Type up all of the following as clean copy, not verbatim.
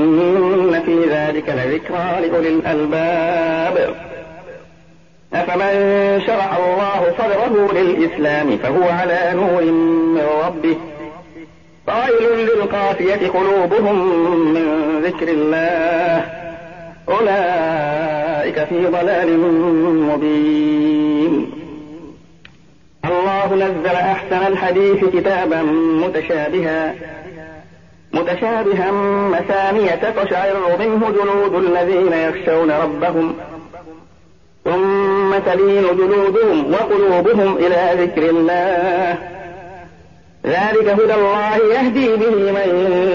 إن في ذلك لذكرى لأولي الألباب. أفمن شرح الله صدره للإسلام فهو على نور من ربه فويل للقاسية قلوبهم من ذكر الله أولئك في ضلال مبين. الله نزل أحسن الحديث كتابا متشابها مثانية تقشعر منه جلود الذين يخشون ربهم ثم تلين جلودهم وقلوبهم إلى ذكر الله ذلك هدى الله يهدي به من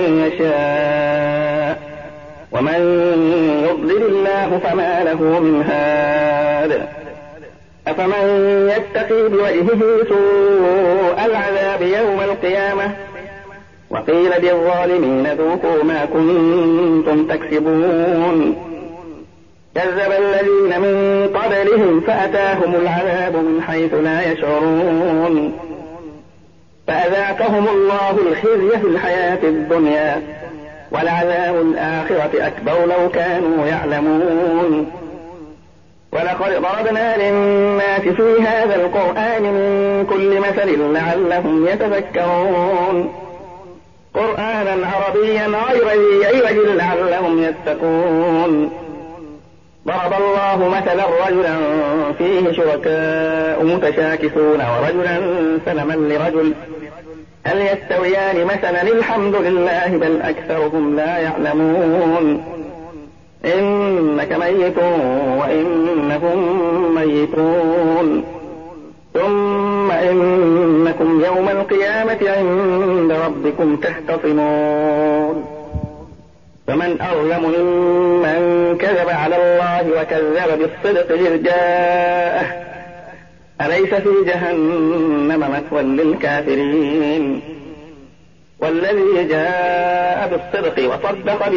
يشاء ومن يضلل الله فما له من هاد. أفمن يتقي بوجهه سوء العذاب يوم القيامة وقيل للظالمين ذوقوا ما كنتم تكسبون. كذب الذين من قبلهم فأتاهم العذاب من حيث لا يشعرون فأذاقهم الله الخزي في الحياة الدنيا ولعذاب الآخرة أكبر لو كانوا يعلمون. ولقد ضربنا للناس في هذا القرآن من كل مثل لعلهم يتذكرون قرآنا عربيا غير ذي عوج لعلهم يتقون. ضرب الله مثلا رجلا فيه شركاء متشاكسون ورجلا سلما لرجل هل يستويان مثلا الحمد لله بل أكثرهم لا يعلمون. إنك ميت وإنهم ميتون ثم إنكم يوم القيامة عند ربكم تختصمون. فمن أظلم ممن كذب على الله وكذب بالصدق إذ جاءه أليس في جهنم مثوى للكافرين. والذي جاء بالصدق وصدق